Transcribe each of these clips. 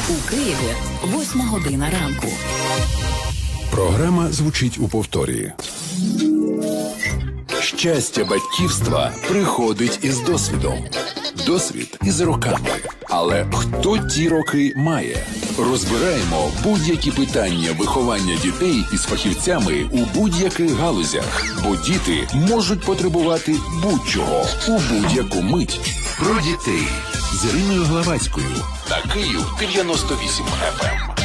У Києві 8 година ранку. Програма звучить у повторі. Щастя батьківства приходить із досвідом. Досвід із роками. Але хто ті роки має? Розбираємо будь-які питання виховання дітей із фахівцями у будь-яких галузях. Бо діти можуть потребувати будь-чого у будь-яку мить. Про дітей з Іриною Главацькою на Київ 98 FM.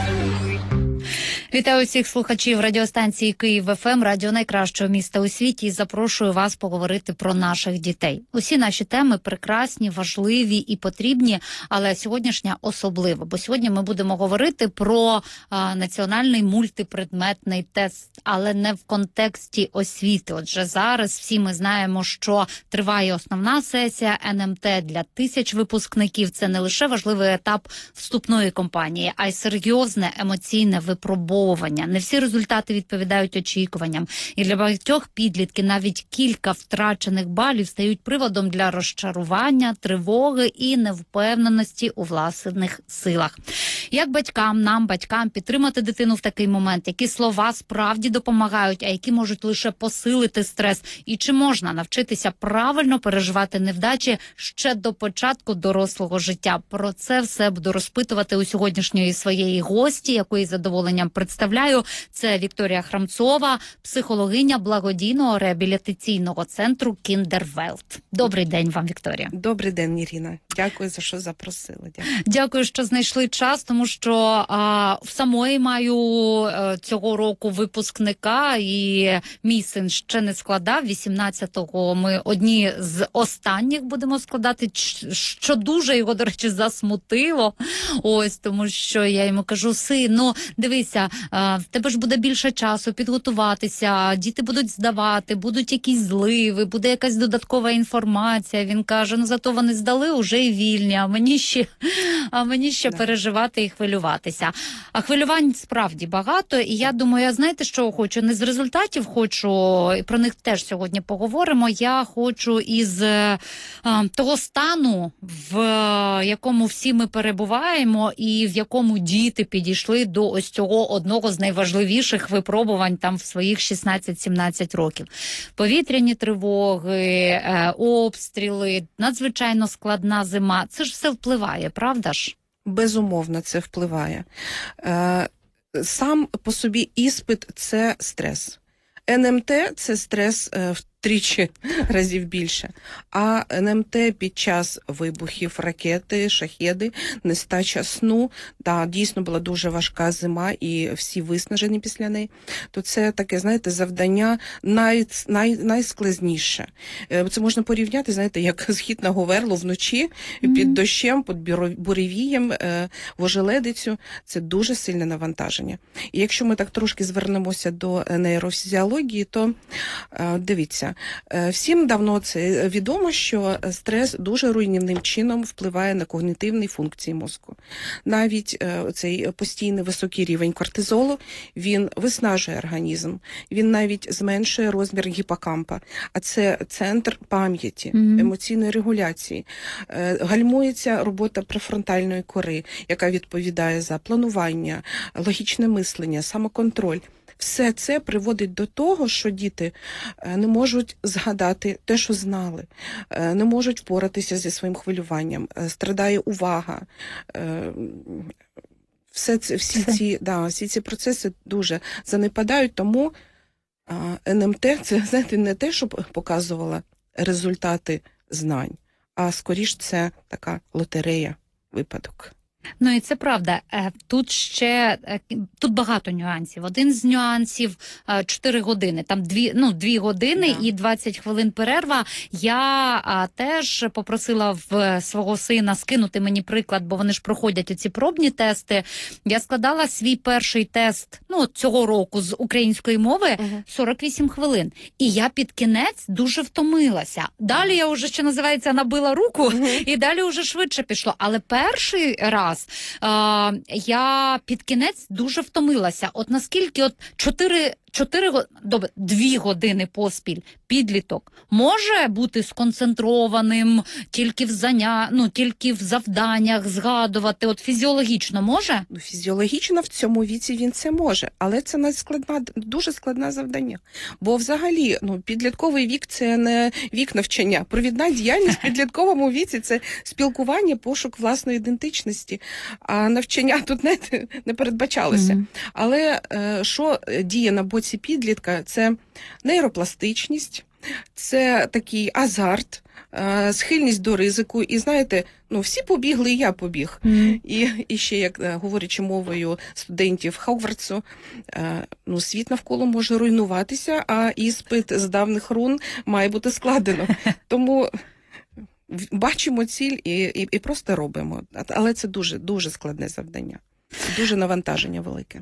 Вітаю всіх слухачів радіостанції Київ ФМ, радіо найкращого міста у світі, і запрошую вас поговорити про наших дітей. Усі наші теми прекрасні, важливі і потрібні, але сьогоднішня особлива, бо сьогодні ми будемо говорити про національний мультипредметний тест, але не в контексті освіти. Отже, зараз всі ми знаємо, що триває основна сесія НМТ для тисяч випускників. Це не лише важливий етап вступної кампанії, а й серйозне емоційне випробовування. Не всі результати відповідають очікуванням. І для багатьох підлітків навіть кілька втрачених балів стають приводом для розчарування, тривоги і невпевненості у власних силах. Як нам, батькам, підтримати дитину в такий момент? Які слова справді допомагають, а які можуть лише посилити стрес? І чи можна навчитися правильно переживати невдачі ще до початку дорослого життя? Про це все буду розпитувати у сьогоднішньої своєї гості, якої з задоволенням представляю. Це Вікторія Храмцова, психологиня благодійного реабілітаційного центру Кіндервелт. Добрий день вам, Вікторія. Добрий день, Ірина. Дякую за що запросили. Дякую, що знайшли час, тому що в самої маю цього року випускника, і мій син ще не складав. 18-го ми одні з останніх будемо складати, що дуже його, до речі, засмутило. Ось, тому що я йому кажу: сину, дивися, в тебе ж буде більше часу підготуватися, діти будуть здавати, будуть якісь зливи, буде якась додаткова інформація. Він каже: ну зато вони здали, уже і вільні, а мені ще переживати і хвилюватися. А хвилювань справді багато, і я думаю, я знаєте, що хочу? Не з результатів хочу, і про них теж сьогодні поговоримо, я хочу із того стану, в якому всі ми перебуваємо, і в якому діти підійшли до ось цього одного з найважливіших випробувань там в своїх 16-17 років. Повітряні тривоги, обстріли, надзвичайно складна зима. Це ж все впливає, правда ж? Безумовно, це впливає. Сам по собі іспит – це стрес. НМТ – це стрес втричі разів більше. А НМТ під час вибухів ракети, шахеди, нестача сну, дійсно була дуже важка зима і всі виснажені після неї, то це таке, знаєте, завдання найскладніше. Це можна порівняти, знаєте, як схід на Говерло вночі під дощем, під буревієм, в ожеледицю. Це дуже сильне навантаження. І якщо ми так трошки звернемося до нейрофізіології, то дивіться, всім давно це відомо, що стрес дуже руйнівним чином впливає на когнітивні функції мозку. Навіть цей постійний високий рівень кортизолу, він виснажує організм, він навіть зменшує розмір гіпокампа, а це центр пам'яті, емоційної регуляції. Гальмується робота префронтальної кори, яка відповідає за планування, логічне мислення, самоконтроль. Все це приводить до того, що діти не можуть згадати те, що знали, не можуть впоратися зі своїм хвилюванням, страдає увага. Всі ці процеси дуже занепадають, тому НМТ – це, знаєте, не те, щоб показувало результати знань, а скоріш це така лотерея, випадок. Ну і це правда. Тут багато нюансів. Один з нюансів 4 години, там 2 години і 20 хвилин перерва. Я теж попросила в свого сина скинути мені приклад, бо вони ж проходять оці пробні тести. Я складала свій перший тест цього року з української мови 48 хвилин. І я під кінець дуже втомилася. Далі я вже, що називається, набила руку, і далі вже швидше пішло. Але перший раз я під кінець дуже втомилася. От наскільки 4 2 години поспіль підліток може бути сконцентрованим тільки тільки в завданнях, згадувати, от фізіологічно може? Ну, фізіологічно в цьому віці він це може, але це дуже складне завдання. Бо взагалі, підлітковий вік – це не вік навчання. Провідна діяльність в підлітковому віці – це спілкування, пошук власної ідентичності. А навчання тут не передбачалося. Але що діє на боці підлітка? Це нейропластичність, це такий азарт, схильність до ризику. І знаєте, всі побігли, і я побіг. І ще, як говорячи мовою студентів Хогвартсу, світ навколо може руйнуватися, а іспит з давніх рун має бути складено. Тому бачимо ціль і просто робимо. Але це дуже, дуже складне завдання. Дуже навантаження велике.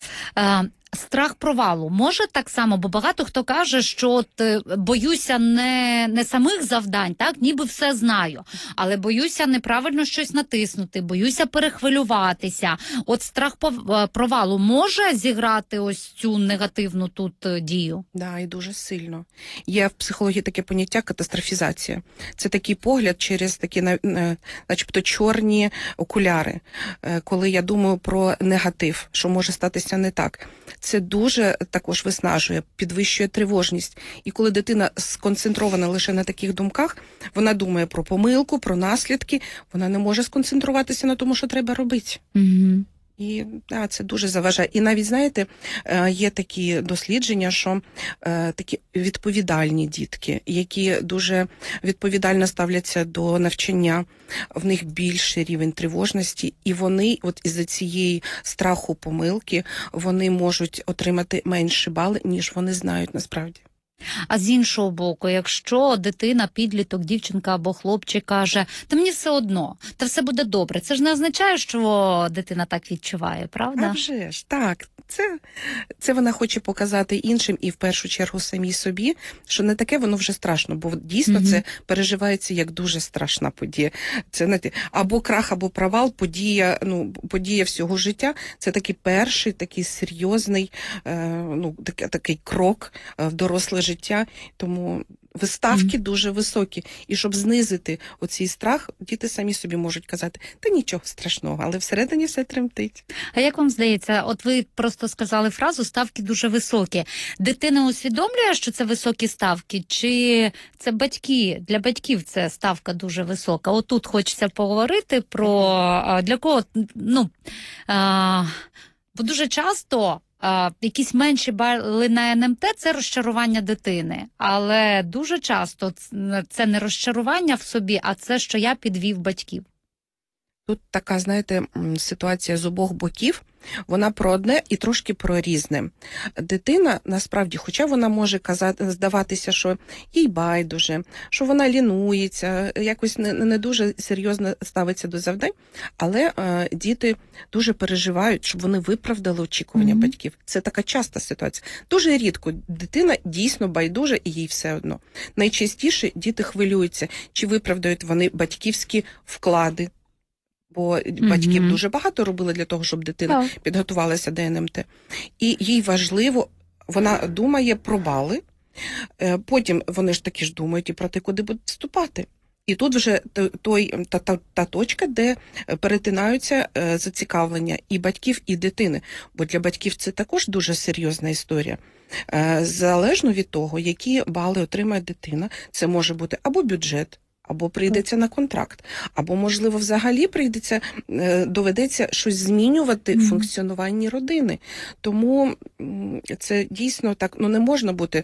Страх провалу може так само, бо багато хто каже, що боюся не самих завдань, так, ніби все знаю, але боюся неправильно щось натиснути, боюся перехвилюватися. От страх провалу може зіграти ось цю негативну тут дію? Да, і дуже сильно. Є в психології таке поняття катастрофізація. Це такий погляд через такі начебто чорні окуляри, коли я думаю про негатив, що може статися не так. Це дуже також виснажує, підвищує тривожність. І коли дитина сконцентрована лише на таких думках, вона думає про помилку, про наслідки, вона не може сконцентруватися на тому, що треба робити. І це дуже заважає. І навіть, знаєте, є такі дослідження, що такі відповідальні дітки, які дуже відповідально ставляться до навчання, в них більший рівень тривожності, і вони от із-за цієї страху помилки, вони можуть отримати менші бали, ніж вони знають насправді. А з іншого боку, якщо дитина, підліток, дівчинка або хлопчик каже, та мені все одно, та все буде добре, це ж не означає, що дитина так відчуває, правда? А вже ж, так. Це вона хоче показати іншим і в першу чергу самій собі, що не таке воно вже страшно, бо дійсно це переживається як дуже страшна подія. Це або крах, або провал, подія всього життя. Це такий перший, такий серйозний, такий крок в доросле життя. Тому ставки дуже високі. І щоб знизити оцей страх, діти самі собі можуть казати, та нічого страшного, але всередині все тремтить. А як вам здається, от ви просто сказали фразу «ставки дуже високі». Дитина усвідомлює, що це високі ставки, чи це для батьків це ставка дуже висока? Отут хочеться поговорити про для кого, бо дуже часто якісь менші бали на НМТ – це розчарування дитини. Але дуже часто це не розчарування в собі, а це, що я підвів батьків. Тут така, знаєте, ситуація з обох боків. Вона про одне і трошки про різне. Дитина, насправді, хоча вона може здаватися, що їй байдуже, що вона лінується, якось не дуже серйозно ставиться до завдань, але діти дуже переживають, щоб вони виправдали очікування батьків. Це така часта ситуація. Дуже рідко дитина дійсно байдужа і їй все одно. Найчастіше діти хвилюються, чи виправдають вони батьківські вклади, бо батьків дуже багато робили для того, щоб дитина підготувалася до НМТ. І їй важливо, вона думає про бали, потім вони ж таки ж думають і про те, куди будуть вступати. І тут вже та точка, де перетинаються зацікавлення і батьків, і дитини. Бо для батьків це також дуже серйозна історія. Залежно від того, які бали отримає дитина, це може бути або бюджет, або прийдеться на контракт, або, можливо, взагалі доведеться щось змінювати в функціонуванні родини. Тому це дійсно так, не можна бути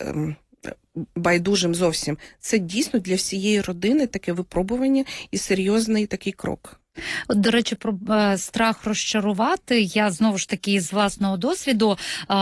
байдужим зовсім. Це дійсно для всієї родини таке випробування і серйозний такий крок. От, до речі, про страх розчарувати, я знову ж таки з власного досвіду,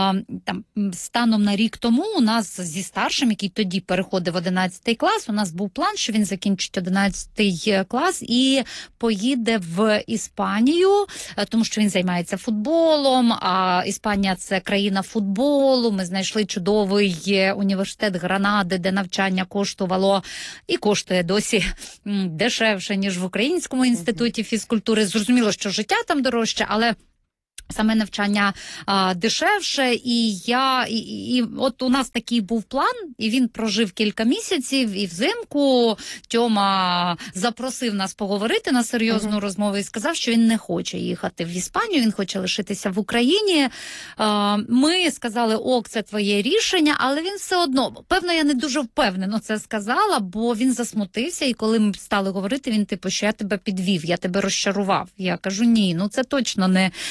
станом на рік тому у нас зі старшим, який тоді переходив в 11 клас, у нас був план, що він закінчить 11 клас і поїде в Іспанію, тому що він займається футболом, а Іспанія – це країна футболу, ми знайшли чудовий університет Гранади, де навчання коштувало і коштує досі дешевше, ніж в Українському інституті фізкультури. Зрозуміло, що життя там дорожче, але саме навчання дешевше, і от у нас такий був план, і він прожив кілька місяців, і взимку Тьома запросив нас поговорити на серйозну розмову і сказав, що він не хоче їхати в Іспанію, він хоче лишитися в Україні. Ми сказали, ок, це твоє рішення, але він все одно, певно, я не дуже впевнено це сказала, бо він засмутився, і коли ми стали говорити, він типу, що я тебе підвів, я тебе розчарував. Я кажу, ні, ну це точно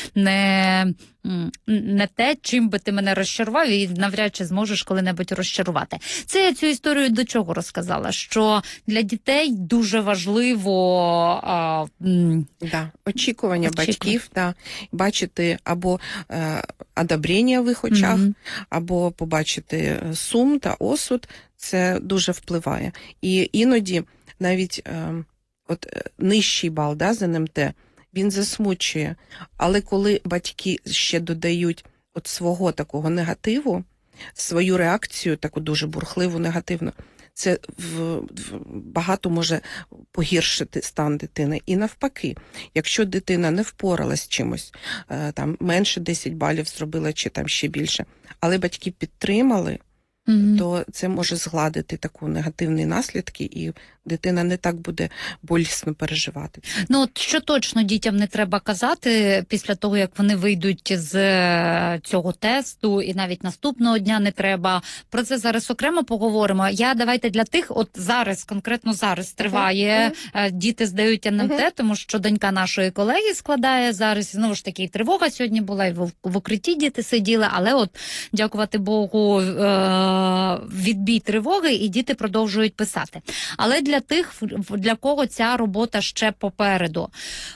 не те, чим би ти мене розчарував, і навряд чи зможеш коли-небудь розчарувати. Це я цю історію до чого розказала? Що для дітей дуже важливо очікування батьків, бачити або одобрення в їх очах, або побачити сум та осуд, це дуже впливає. І іноді навіть нижчий бал з НМТ, він засмучує. Але коли батьки ще додають свого такого негативу, свою реакцію, таку дуже бурхливу, негативну, це багато може погіршити стан дитини. І навпаки, якщо дитина не впоралась з чимось, там менше 10 балів зробила, чи там ще більше, але батьки підтримали, то це може згладити такі негативні наслідки, і дитина не так буде болісно переживати. Ну, от що точно дітям не треба казати після того, як вони вийдуть з цього тесту, і навіть наступного дня не треба. Про це зараз окремо поговоримо. Давайте для тих, от зараз, конкретно зараз триває, діти здають НМТ, тому що донька нашої колеги складає зараз, знову ж таки, і тривога сьогодні була, і в укритті діти сиділи, але от, дякувати Богу, відбій тривоги, і діти продовжують писати. Але для тих, для кого ця робота ще попереду.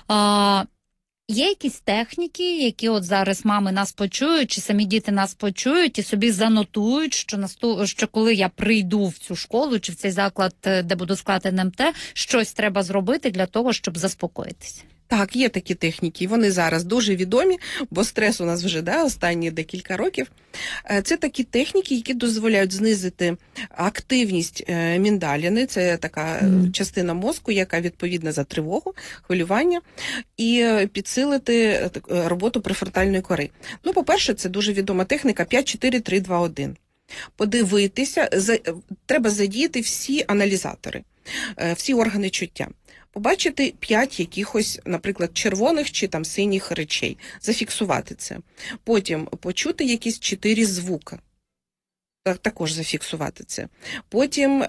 Є якісь техніки, які от зараз мами нас почують, чи самі діти нас почують і собі занотують, що коли я прийду в цю школу чи в цей заклад, де буду складати НМТ, щось треба зробити для того, щоб заспокоїтися? Так, є такі техніки, вони зараз дуже відомі, бо стрес у нас вже останні декілька років. Це такі техніки, які дозволяють знизити активність міндаліни, це така частина мозку, яка відповідна за тривогу, хвилювання, і підсилити роботу префронтальної кори. Ну, по-перше, це дуже відома техніка 5-4-3-2-1. Подивитися, треба задіяти всі аналізатори, всі органи чуття. Побачити 5 якихось, наприклад, червоних чи там синіх речей, зафіксувати це. Потім почути якісь 4 звуки, також зафіксувати це. Потім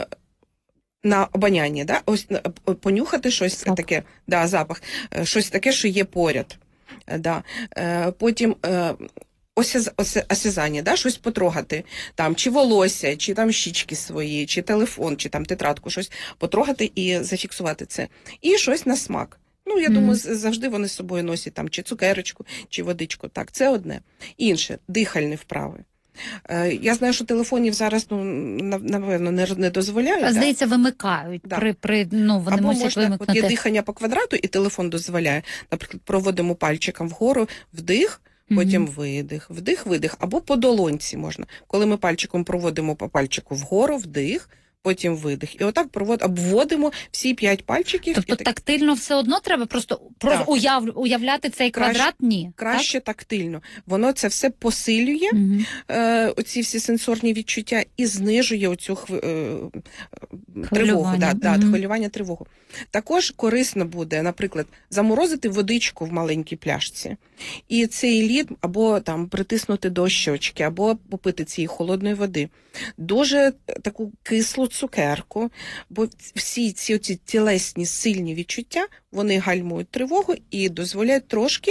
на обоняння, ось понюхати щось таке, запах, щось таке, що є поряд. Потім осязання, щось потрогати, там, чи волосся, чи там щічки свої, чи телефон, чи там тетрадку, щось потрогати і зафіксувати це. І щось на смак. Ну, я думаю, завжди вони з собою носять там, чи цукерочку, чи водичку. Так, це одне. Інше, дихальні вправи. Я знаю, що телефонів зараз, напевно, не дозволяють. Здається, вимикають. Вони або мусять вимикнути. От є дихання по квадрату, і телефон дозволяє. Наприклад, проводимо пальчиком вгору, вдих, потім видих, вдих-видих, або по долоньці можна. Коли ми пальчиком проводимо по пальчику вгору, вдих, потім видих. І отак обводимо всі 5 пальчиків. Тобто тактильно все одно треба просто уявляти цей квадрат? Ні. Краще тактильно. Воно це все посилює, оці всі сенсорні відчуття, і знижує оцю тривогу. Хвилювання, тривогу. Також корисно буде, наприклад, заморозити водичку в маленькій пляшці. І цей лід або там притиснути до щочки, або попити цієї холодної води. Дуже таку кислу цукерку, бо всі ці тілесні сильні відчуття, вони гальмують тривогу і дозволяють трошки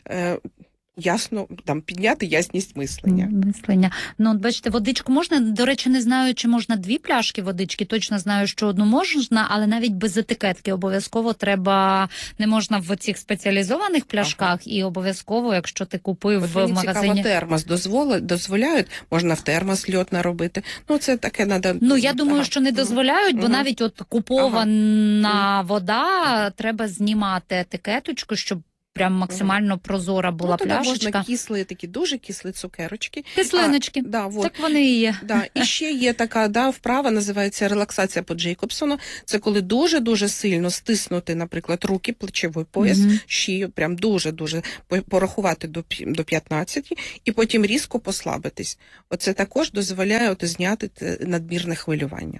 ясно підняти ясність мислення. Ну, от бачите, водичку можна, до речі, не знаю, чи можна 2 пляшки водички, точно знаю, що одну можна, але навіть без етикетки обов'язково треба, не можна в цих спеціалізованих пляшках, і обов'язково, якщо ти купив в магазині. Цікаво, термос дозволяють, можна в термос льод наробити. Ну, це таке треба. Ну, я думаю, що не дозволяють, бо навіть от купована вода, треба знімати етикеточку, щоб прям максимально прозора була тоді пляшечка. можна кислі, такі дуже кислі цукерочки. Кислиночки. Да, вот. Так вони і є. Да. І ще є така вправа, називається релаксація по Джейкобсону. Це коли дуже-дуже сильно стиснути, наприклад, руки, плечовий пояс, шию, прям дуже-дуже порахувати до 15 і потім різко послабитись. Оце також дозволяє зняти надмірне хвилювання.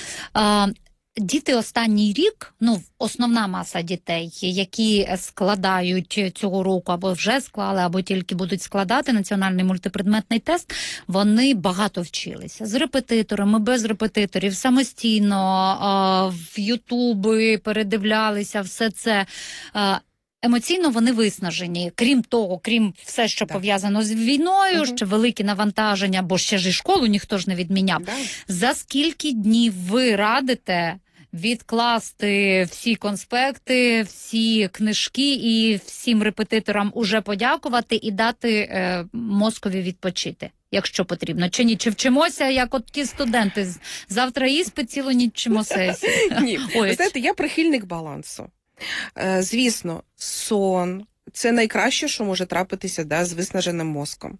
Діти останній рік, основна маса дітей, які складають цього року або вже склали, або тільки будуть складати національний мультипредметний тест, вони багато вчилися. З репетиторами, без репетиторів, самостійно, в Ютуби передивлялися, все це. Емоційно вони виснажені. Крім того, крім все, що пов'язано з війною, ще великі навантаження, бо ще ж і школу ніхто ж не відміняв. За скільки днів ви радите відкласти всі конспекти, всі книжки і всім репетиторам уже подякувати і дати мозкові відпочити, якщо потрібно? Чи ні? Чи вчимося, як от ті студенти? Завтра іспит, цілу ніч вчимо сесію? Ні, ви знаєте, я прихильник балансу. Звісно, сон – це найкраще, що може трапитися з виснаженим мозком.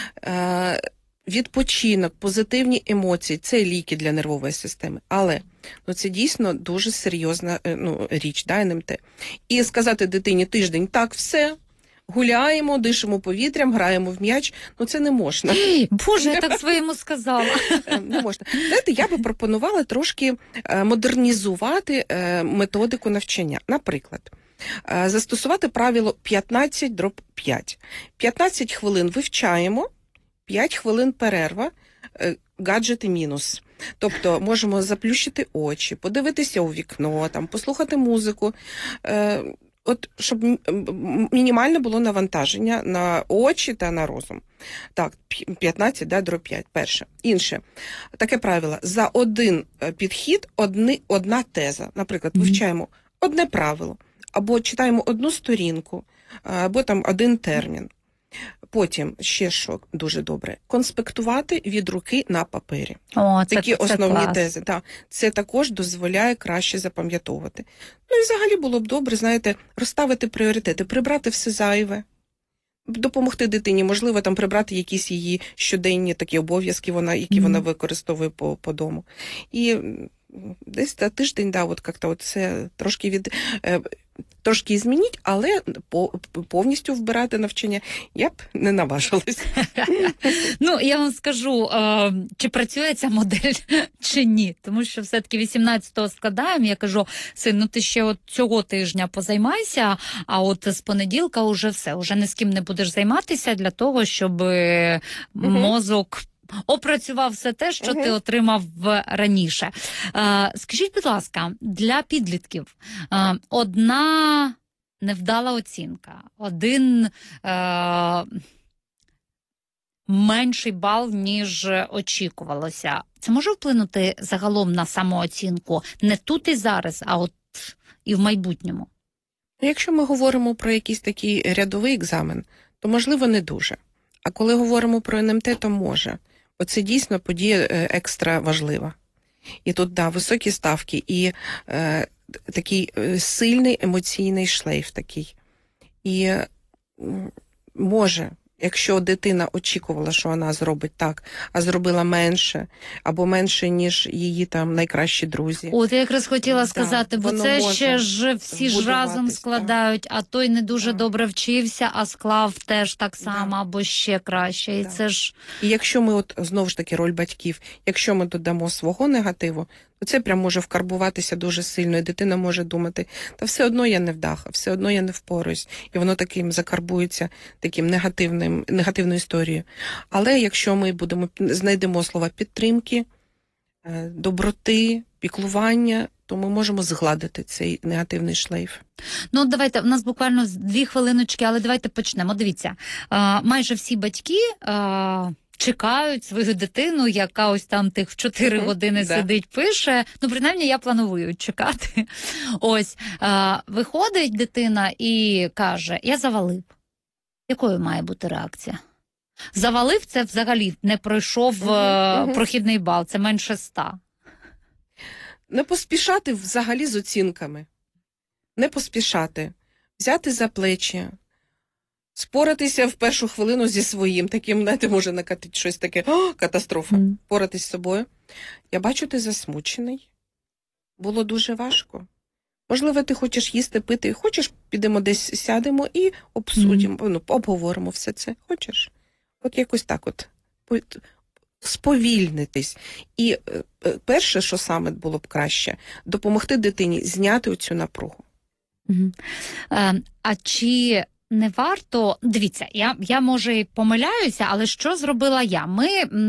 Відпочинок, позитивні емоції – це ліки для нервової системи. Але це дійсно дуже серйозна річ, НМТ. І сказати дитині тиждень так, все, гуляємо, дишимо повітрям, граємо в м'яч, це не можна. Боже, я так своєму сказала. Не можна. Знаєте, я би пропонувала трошки модернізувати методику навчання. Наприклад, застосувати правило 15/5. 15 хвилин вивчаємо, 5 хвилин перерва, гаджети мінус. Тобто можемо заплющити очі, подивитися у вікно, послухати музику, щоб мінімальне було навантаження на очі та на розум. Так, 15/5, перше. Інше, таке правило, за один підхід одна теза. Наприклад, вивчаємо одне правило, або читаємо одну сторінку, або один термін. Потім, ще що дуже добре, конспектувати від руки на папері. Такі основні тези. Це також дозволяє краще запам'ятовувати. І взагалі було б добре, знаєте, розставити пріоритети, прибрати все зайве, допомогти дитині, можливо, прибрати якісь її щоденні такі обов'язки, які вона використовує по дому. І десь за тиждень, це трошки змініть, але повністю вбирати навчання я б не наважилась. Я вам скажу, чи працює ця модель, чи ні. Тому що все-таки 18-го складаємо, я кажу, син, ти ще цього тижня позаймайся, а з понеділка вже все, вже ні з ким не будеш займатися для того, щоб мозок опрацював все те, що ти отримав раніше. Скажіть, будь ласка, для підлітків одна невдала оцінка, один менший бал, ніж очікувалося. Це може вплинути загалом на самооцінку не тут і зараз, а і в майбутньому? Якщо ми говоримо про якийсь такий рядовий екзамен, то, можливо, не дуже. А коли говоримо про НМТ, то може. Оце дійсно подія екстра важлива. І тут, високі ставки, і такий сильний емоційний шлейф такий. І може, якщо дитина очікувала, що вона зробить так, а зробила менше, або менше, ніж її найкращі друзі. Я якраз хотіла сказати, бо це ще ж всі ж разом складають, а той не дуже добре вчився, а склав теж так само, або ще краще. І це ж... І якщо ми, знову ж таки, роль батьків, якщо ми додамо свого негативу, то це прям може вкарбуватися дуже сильно, і дитина може думати, та все одно я не вдаха, все одно я не впораюсь. І воно таким закарбується, таким негативною історією. Але якщо ми знайдемо слова підтримки, доброти, піклування, то ми можемо згладити цей негативний шлейф. Давайте, в нас буквально 2 хвилиночки, але давайте почнемо. Дивіться, майже всі батьки... чекають свою дитину, яка тих в 4 години сидить, пише. Принаймні, я планую чекати. Виходить дитина і каже, я завалив. Якою має бути реакція? Завалив – це взагалі не пройшов прохідний бал, це менше 100. Не поспішати взагалі з оцінками. Не поспішати. Взяти за плечі, споратися в першу хвилину зі своїм, таким, знаєте, може накатити щось таке, катастрофа, поратись з собою. Я бачу, ти засмучений. Було дуже важко. Можливо, ти хочеш їсти, пити, хочеш, підемо десь, сядемо і обсудимо, обговоримо все це. Хочеш? От якось так от. Сповільнитись. І перше, що саме було б краще, допомогти дитині зняти оцю напругу. А чи не варто... Дивіться, я може і помиляюся, але що зробила я? Ми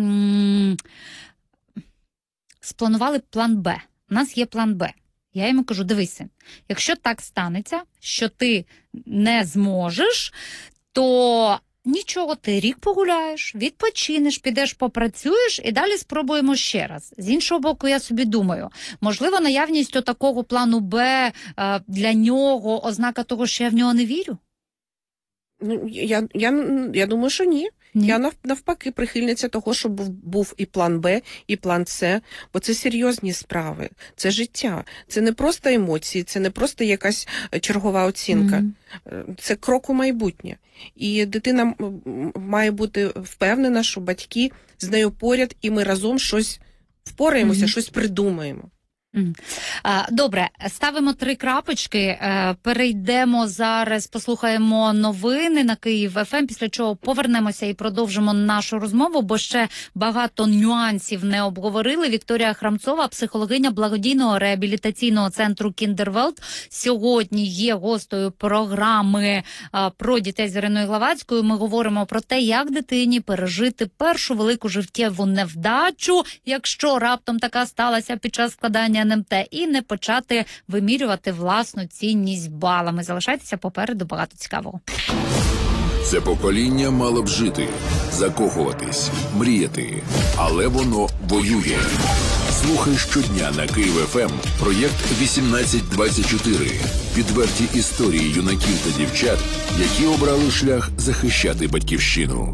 спланували план Б. У нас є план Б. Я йому кажу, дивися, якщо так станеться, що ти не зможеш, то нічого, ти рік погуляєш, відпочинеш, підеш попрацюєш і далі спробуємо ще раз. З іншого боку, я собі думаю, можливо, наявність такого плану Б для нього ознака того, що я в нього не вірю? Ну, я думаю, що ні. Я навпаки прихильниця того, щоб був і план Б, і план С, бо це серйозні справи, це життя, це не просто емоції, це не просто якась чергова оцінка, це крок у майбутнє. І дитина має бути впевнена, що батьки з нею поряд, і ми разом щось впораємося, щось придумаємо. Добре, ставимо 3 крапочки, перейдемо зараз, послухаємо новини на Київ ФМ, після чого повернемося і продовжимо нашу розмову, бо ще багато нюансів не обговорили. Вікторія Храмцова, психологиня благодійного реабілітаційного центру Кіндервелт, сьогодні є гостею програми про дітей з Іриною Главацькою. Ми говоримо про те, як дитині пережити першу велику життєву невдачу, якщо раптом така сталася під час складання НМТ, і не почати вимірювати власну цінність балами. Залишайтеся, попереду багато цікавого. Це покоління мало б жити, закохуватись, мріяти, але воно воює. Слухай щодня на Київ ФМ проєкт 1824. Відверті історії юнаків та дівчат, які обрали шлях захищати батьківщину.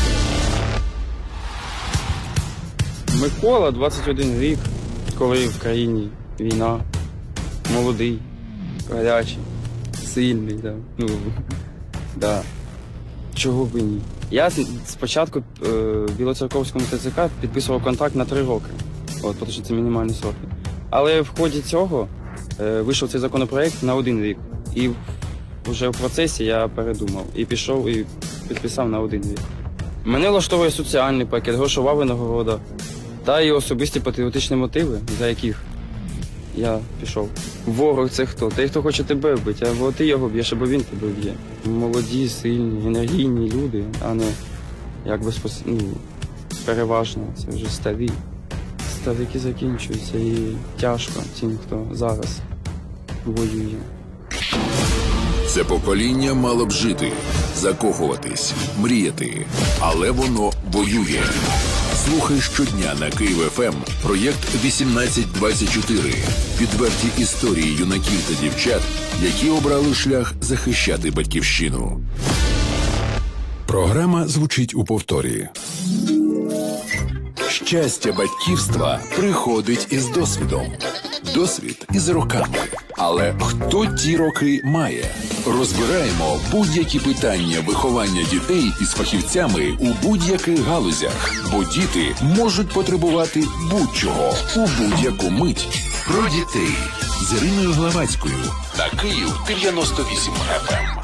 Микола, 21 рік, коли в країні війна, молодий, гарячий, сильний, да. Чого б і ні. Я спочатку в Білоцерковському ТЦК підписував контракт на 3 роки, тому що це мінімальні сроки. Але в ході цього вийшов цей законопроект на 1 рік. І вже в процесі я передумав і пішов і підписав на 1 рік. Мене влаштовує соціальний пакет, грошова винагорода та і особисті патріотичні мотиви, за яких я пішов. Ворог – це хто? Той, хто хоче тебе вбити, або ти його б'єш, або він тебе б'є. Молоді, сильні, енергійні люди, а не як переважно, це вже старі. Старики закінчуються і тяжко тим, хто зараз воює. Це покоління мало б жити, закохуватись, мріяти, але воно воює. Слухай щодня на Київ ФМ проєкт 1824. Відверті історії юнаків та дівчат, які обрали шлях захищати батьківщину. Програма звучить у повторі. Щастя батьківства приходить із досвідом. Досвід із роками. Але хто ті роки має? Розбираємо будь-які питання виховання дітей із фахівцями у будь-яких галузях. Бо діти можуть потребувати будь-чого у будь-яку мить. Про дітей з Іриною Главацькою на Київ 98 FM.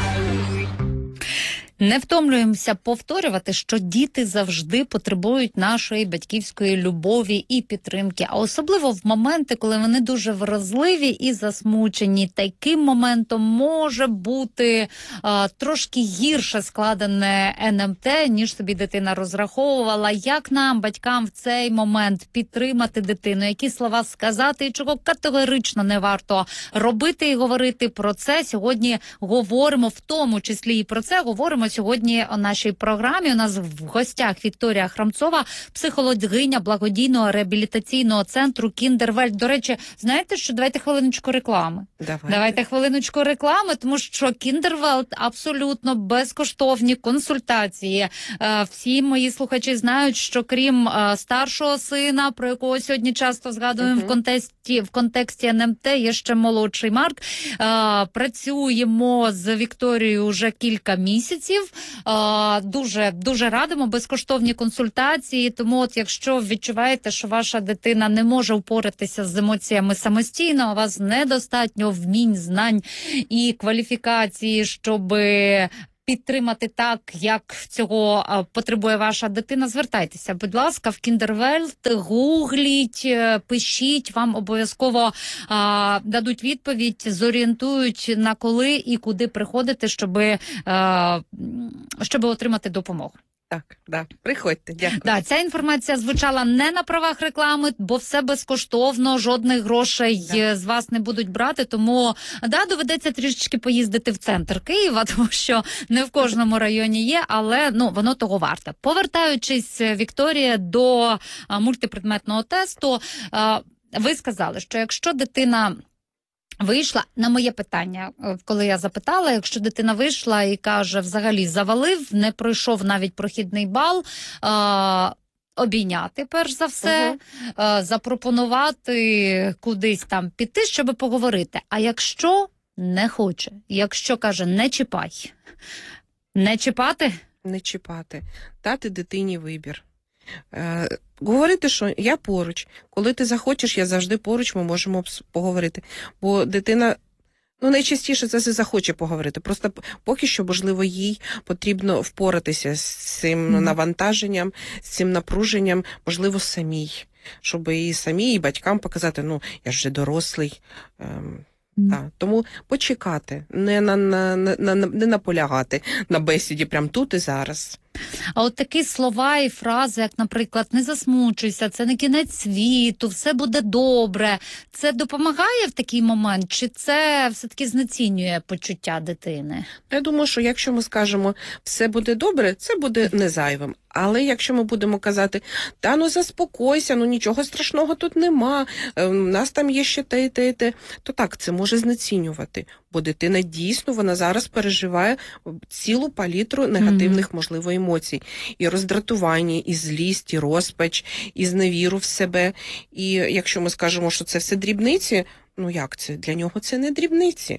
Не втомлюємося повторювати, що діти завжди потребують нашої батьківської любові і підтримки, а особливо в моменти, коли вони дуже вразливі і засмучені. Таким моментом може бути трошки гірше складене НМТ, ніж собі дитина розраховувала. Як нам, батькам, в цей момент підтримати дитину? Які слова сказати і чого категорично не варто робити і говорити про це? Сьогодні говоримо, в тому числі і про це, говоримо сьогодні у нашій програмі у нас в гостях Вікторія Храмцова, психологиня благодійного реабілітаційного центру Кіндервельт. До речі, знаєте, що давайте хвилиночку реклами. Давайте хвилиночку реклами, тому що Кіндервельт абсолютно безкоштовні консультації. Всі мої слухачі знають, що крім старшого сина, про якого сьогодні часто згадуємо в контексті НМТ, є ще молодший Марк. Працюємо з Вікторією вже кілька місяців. Дуже радимо, безкоштовні консультації. Тому от якщо відчуваєте, що ваша дитина не може впоратися з емоціями самостійно, у вас недостатньо вмінь, знань і кваліфікації, щоб підтримати так, як цього потребує ваша дитина, звертайтеся, будь ласка, в Кіндервельт, гугліть, пишіть, вам обов'язково дадуть відповідь, зорієнтують на коли і куди приходити, щоб отримати допомогу. Так, приходьте, дякую. Ця інформація звучала не на правах реклами, бо все безкоштовно, жодних грошей з вас не будуть брати, тому доведеться трішечки поїздити в центр Києва, тому що не в кожному районі є, але воно того варте. Повертаючись, Вікторія, до мультипредметного тесту, ви сказали, що якщо дитина вийшла, на моє питання, коли я запитала, якщо дитина вийшла і каже, взагалі завалив, не пройшов навіть прохідний бал, обійняти, перш за все, запропонувати кудись там піти, щоб поговорити. А якщо не хоче, якщо каже, не чіпай, не чіпати? Не чіпати. Дати дитині вибір. Говорити, що я поруч. Коли ти захочеш, я завжди поруч, ми можемо поговорити. Бо дитина, найчастіше це захоче поговорити. Просто поки що, можливо, їй потрібно впоратися з цим навантаженням, з цим напруженням, можливо, самій. Щоб і самій, і батькам показати, я ж вже дорослий. Тому почекати, не наполягати на бесіді прямо тут і зараз. А от такі слова і фрази, як, наприклад, не засмучуйся, це не кінець світу, все буде добре. Це допомагає в такий момент, чи це все-таки знецінює почуття дитини? Я думаю, що якщо ми скажемо все буде добре, це буде не зайвим. Але якщо ми будемо казати, заспокойся, нічого страшного тут нема, у нас там є ще те і те і те, то так, це може знецінювати. Бо дитина дійсно, вона зараз переживає цілу палітру негативних, можливо, емоцій. І роздратування, і злість, і розпач, і зневіру в себе. І якщо ми скажемо, що це все дрібниці, як це? Для нього це не дрібниці.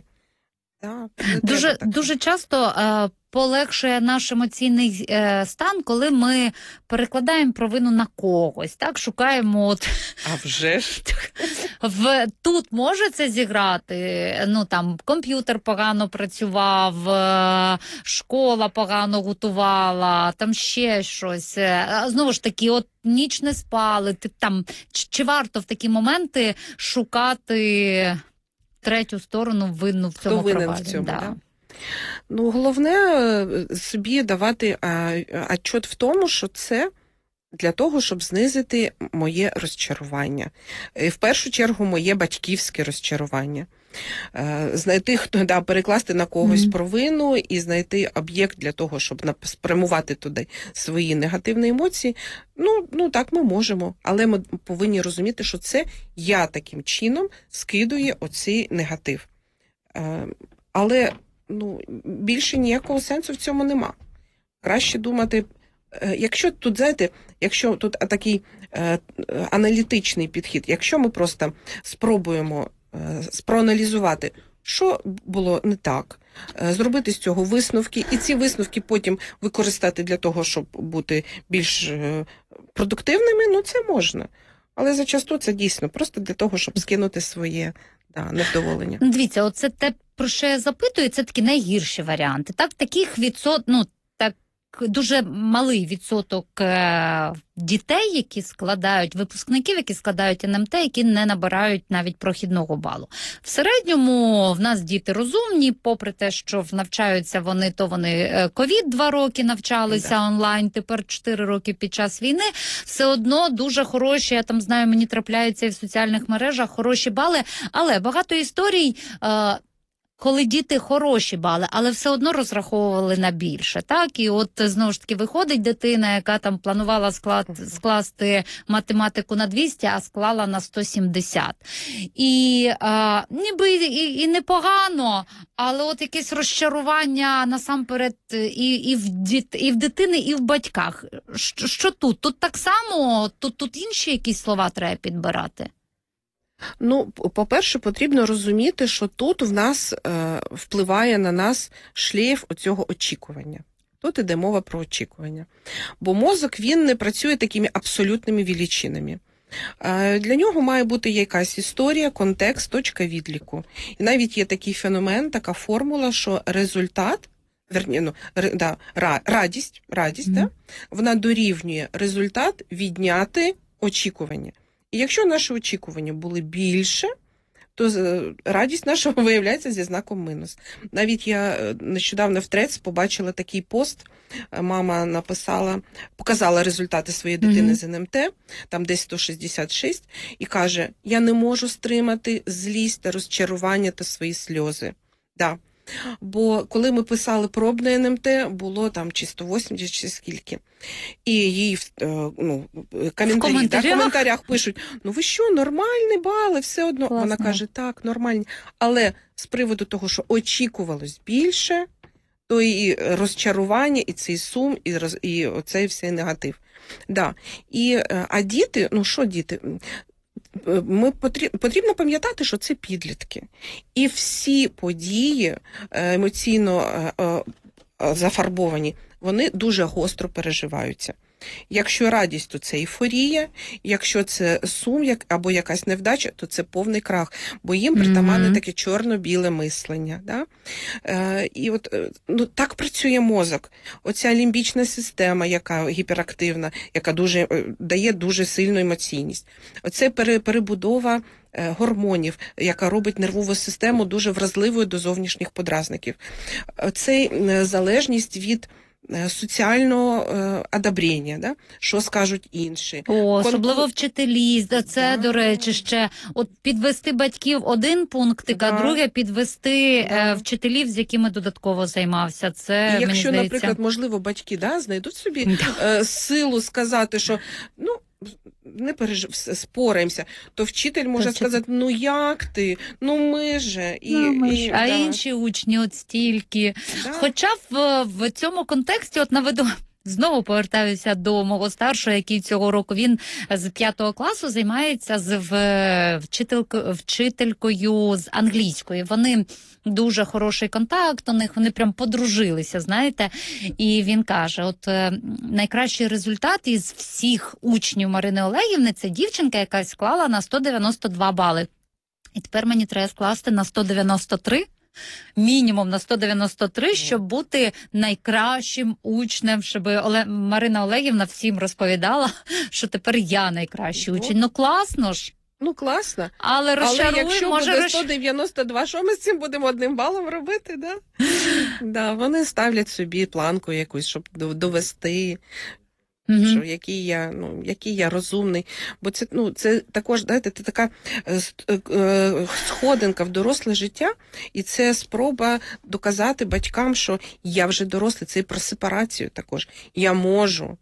Дуже часто полегшує наш емоційний стан, коли ми перекладаємо провину на когось, так, шукаємо А вже ж. Тут може це зіграти, комп'ютер погано працював, школа погано готувала, там ще щось. Знову ж таки, ніч не спали, чи варто в такі моменти шукати третю сторону винну в цьому провалі? Головне собі давати отчет в тому, що це для того, щоб знизити моє розчарування. І в першу чергу моє батьківське розчарування. Знайти, перекласти на когось провину і знайти об'єкт для того, щоб спрямувати туди свої негативні емоції. Так, ми можемо, але ми повинні розуміти, що це я таким чином скидую оцей негатив. Але більше ніякого сенсу в цьому нема. Краще думати, якщо тут такий аналітичний підхід, якщо ми просто спробуємо проаналізувати, що було не так, зробити з цього висновки, і ці висновки потім використати для того, щоб бути більш продуктивними, це можна. Але зачасту це дійсно просто для того, щоб скинути своє невдоволення. Дивіться, оце те, про що я запитую, це такі найгірші варіанти. Таких дуже малий відсоток дітей, які складають, випускників, які складають НМТ, які не набирають навіть прохідного балу. В середньому в нас діти розумні, попри те, що навчаються вони ковід 2 роки навчалися онлайн, тепер 4 роки під час війни, все одно дуже хороші, я там знаю, мені трапляються і в соціальних мережах хороші бали, але багато історій коли діти хороші бали, але все одно розраховували на більше, так? І от знову ж таки виходить дитина, яка там планувала скласти математику на 200, а склала на 170. І ніби і непогано, але от якесь розчарування насамперед і в дитини, і в батьках. Що тут? Тут так само? Тут інші якісь слова треба підбирати? Ну, по-перше, потрібно розуміти, що тут в нас впливає на нас шлейф оцього очікування. Тут іде мова про очікування. Бо мозок, він не працює такими абсолютними величинами. Для нього має бути якась історія, контекст, точка відліку. І навіть є такий феномен, така формула, що результат, радість, да, вона дорівнює результат відняти очікування. І якщо наші очікування були більше, то радість наша виявляється зі знаком мінус. Навіть я нещодавно в Трец побачила такий пост, мама показала результати своєї дитини з НМТ, там десь 166, і каже, я не можу стримати злість та розчарування та свої сльози. Да. Бо коли ми писали пробне НМТ, було там чи 180, чи скільки. І їй в коментарях пишуть, ну ви що, нормальні бали, все одно. Класно. Вона каже, так, нормальні. Але з приводу того, що очікувалось більше, то і розчарування, і цей сум, і оцей всей негатив. Да. А діти, ну що діти? Потрібно пам'ятати, що це підлітки. І всі події емоційно зафарбовані, вони дуже гостро переживаються. Якщо радість, то це ейфорія, якщо це сум або якась невдача, то це повний крах, бо їм притаманне таке чорно-біле мислення. Да? І от так працює мозок. Оця лімбічна система, яка гіперактивна, яка дає дуже сильну емоційність. Оце перебудова гормонів, яка робить нервову систему дуже вразливою до зовнішніх подразників. Це залежність від соціального одобрення, да? Що скажуть інші. Особливо вчителі. Це, до речі, ще от підвести батьків один пунктик, а друге підвести вчителів, з якими додатково займався. Це, і якщо, мені здається... наприклад, можливо, батьки знайдуть собі силу сказати, що не спораємося, то вчитель може сказати, ну як ти, ну ми же. А інші учні от стільки. Да. Хоча в цьому контексті, от наведу, знову повертаюся до мого старшого, який цього року, він з 5 класу займається з вчителькою з англійської. Вони дуже хороший контакт у них, вони прям подружилися, знаєте. І він каже, от найкращий результат із всіх учнів Марини Олегівни – це дівчинка, яка склала на 192 бали. І тепер мені треба скласти на 193, мінімум на 193, щоб бути найкращим учнем, щоб Марина Олегівна всім розповідала, що тепер я найкращий учень. Ну класно ж. Ну, класно. Але якщо буде 192, що ми з цим будемо 1 балом робити, да? Да, вони ставлять собі планку якусь, щоб довести, що який я розумний. Бо це також, знаєте, це така сходинка в доросле життя, і це спроба доказати батькам, що я вже дорослий, це і про сепарацію також. Я можу,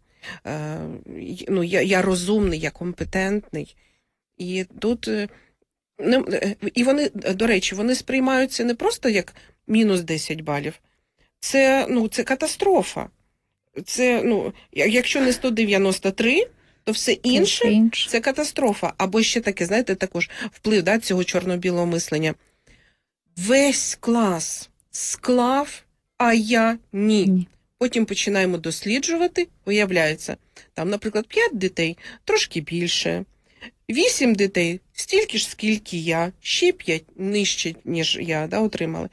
я розумний, я компетентний. І тут, і вони, до речі, вони сприймаються не просто як мінус 10 балів. Це катастрофа. Це, якщо не 193, то все інше – це катастрофа. Або ще таке, знаєте, також вплив цього чорно-білого мислення. Весь клас склав, а я ні. Потім починаємо досліджувати, виявляється, там, наприклад, 5 дітей, трошки більше. 8 дітей, стільки ж, скільки я, ще 5 нижче, ніж я, отримали.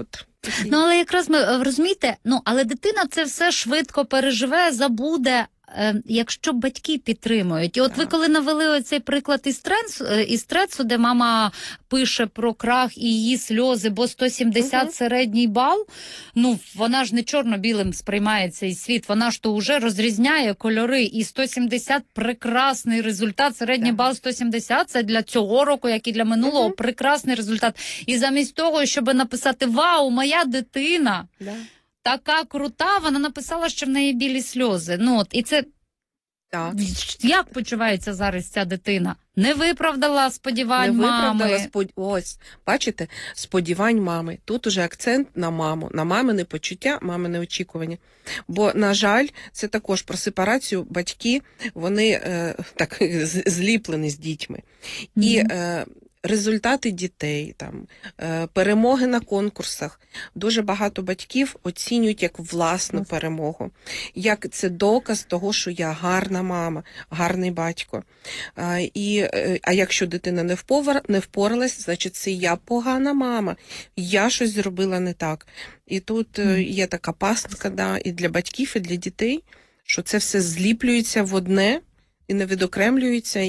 Але якраз ми, розумієте, але дитина це все швидко переживе, забуде, якщо батьки підтримують, і от ви коли навели оцей приклад із Трецу, де мама пише про крах і її сльози, бо 170 середній бал, ну вона ж не чорно-білим сприймає цей світ, вона ж то вже розрізняє кольори, і 170 прекрасний результат, середній бал 170, це для цього року, як і для минулого, прекрасний результат. І замість того, щоб написати «Вау, моя дитина така крута», вона написала, що в неї білі сльози. Ну, от, і це як почувається зараз ця дитина? Не виправдала сподівань мами. Ось, бачите, сподівань мами. Тут уже акцент на маму, на мамине почуття, мамине очікування. Бо, на жаль, це також про сепарацію. Батьки, вони так зліплені з дітьми. І результати дітей, там, перемоги на конкурсах. Дуже багато батьків оцінюють як власну перемогу. Як це доказ того, що я гарна мама, гарний батько. А якщо дитина не впоралась, значить це я погана мама, я щось зробила не так. І тут є така пастка, і для батьків, і для дітей, що це все зліплюється в одне і не відокремлюється.